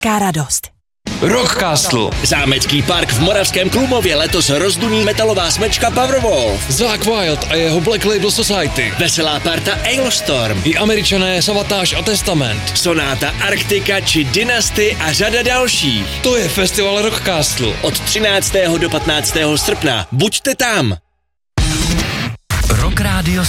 velká radost. Rockcastle. Zámecký park v Moravském Klumově letos rozduní metalová smečka Powerwolf. Zakk Wylde a jeho Black Label Society. Veselá parta Ailstorm. I Američané Savatage a Testament. Sonáta Arktika či Dynasty a řada dalších. To je festival Rockcastle. Od 13. do 15. srpna. Buďte tam. Rock Radio